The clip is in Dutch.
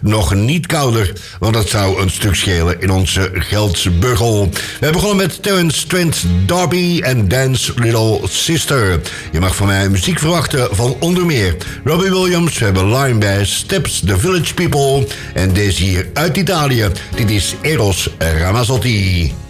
nog niet kouder, want dat zou een stuk schelen in onze Geldse burgel. We begonnen met Terence Trent D'Arby en Dance Little Sister. Je mag van mij muziek verwachten van onder meer Robbie Williams. We hebben Lion Bass, Steps, The Village People en deze hier uit Italië. Dit is Eros Ramazzotti.